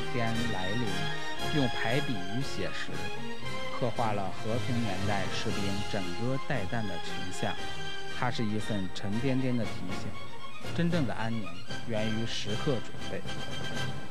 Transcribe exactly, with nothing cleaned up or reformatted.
天来临，用排比与写实，刻画了和平年代士兵枕戈待旦的群像。它是一份沉甸甸的提醒，真正的安宁源于时刻准备。